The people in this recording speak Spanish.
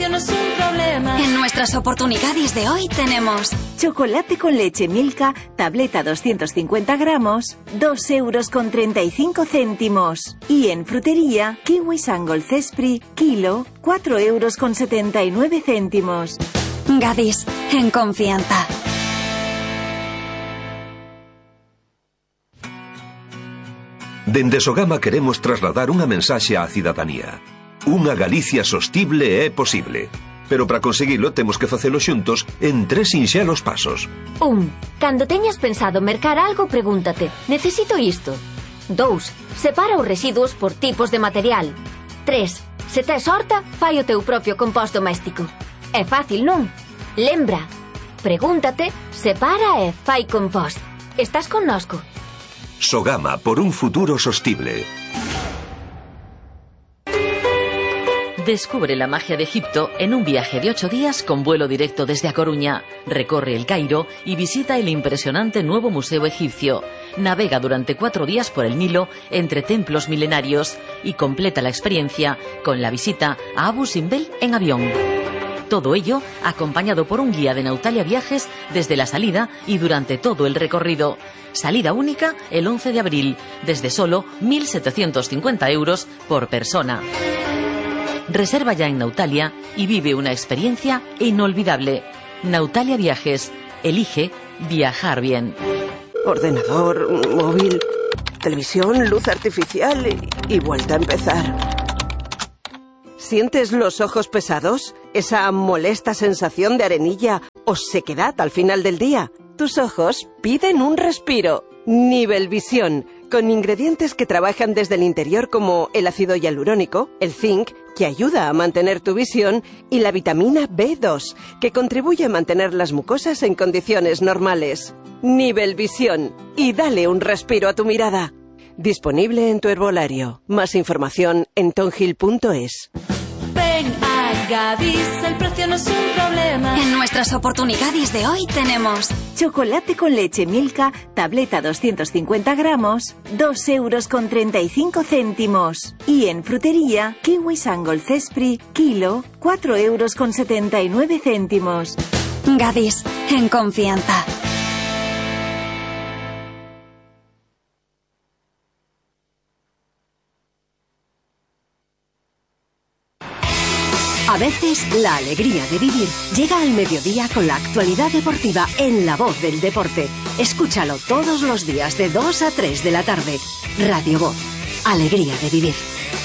No es un problema. En nuestras oportunidades de hoy tenemos chocolate con leche Milka, tableta 250 gramos, 2,35 €. Y en frutería, kiwi Sangol Cespri, kilo, 4,79 €. Gadis, en confianza. Dende Sogama queremos trasladar unha mensaxe á cidadanía. Unha Galicia sostible é posible. Pero para conseguilo temos que facelo xuntos en 3 sinxelos pasos. 1. Cando teñas pensado mercar algo, pregúntate: necesito isto? 2. Separa os residuos por tipos de material. 3. Se tes horta, fai o teu propio compost doméstico. É fácil, non? Lembra, pregúntate, separa e fai compost. Estás connosco? Sogama, por un futuro sostible. Descubre la magia de Egipto en un viaje de 8 días con vuelo directo desde A Coruña. Recorre el Cairo y visita el impresionante nuevo museo egipcio. Navega durante 4 días por el Nilo entre templos milenarios y completa la experiencia con la visita a Abu Simbel en avión. Todo ello acompañado por un guía de Nautalia Viajes desde la salida y durante todo el recorrido. Salida única el 11 de abril, desde solo 1.750 € por persona. Reserva ya en Nautalia y vive una experiencia inolvidable. Nautalia Viajes. Elige viajar bien. Ordenador, móvil, televisión, luz artificial y vuelta a empezar. ¿Sientes los ojos pesados? ¿Esa molesta sensación de arenilla o sequedad al final del día? Tus ojos piden un respiro. Nivelvisión, con ingredientes que trabajan desde el interior como el ácido hialurónico, el zinc, que ayuda a mantener tu visión, y la vitamina B2, que contribuye a mantener las mucosas en condiciones normales. Nivelvisión, y dale un respiro a tu mirada. Disponible en tu herbolario. Más información en tonhill.es. Ven a Gadis, el precio no es un problema. En nuestras oportunidades de hoy tenemos chocolate con leche Milka, tableta 250 gramos, 2,35 €. Y en frutería, kiwi Sangol Cespri, kilo, 4,79 €. Gadis, en confianza. A veces, la alegría de vivir llega al mediodía con la actualidad deportiva en La Voz del Deporte. Escúchalo todos los días de 2 a 3 de la tarde. Radio Voz. Alegría de vivir.